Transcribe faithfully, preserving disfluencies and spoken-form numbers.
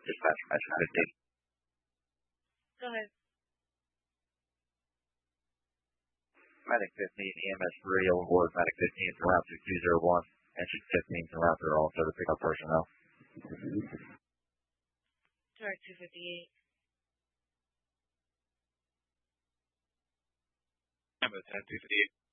Dispatch, Metro fifteen. Go ahead. Medic fifteen, E M S three, overboard Medic fifteen from route two two zero one. Engine fifteen from route zero, also to pick up personnel. Direct two fifty-eight. I'm at ten two fifty-eight.